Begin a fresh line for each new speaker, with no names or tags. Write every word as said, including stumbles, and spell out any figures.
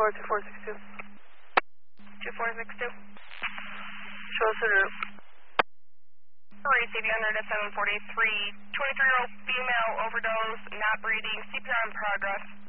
four, two four six two.
two four six two.
Show us the route.
Receiving under to seven forty-three. twenty-three-year-old female overdose, not breathing, C P R in progress.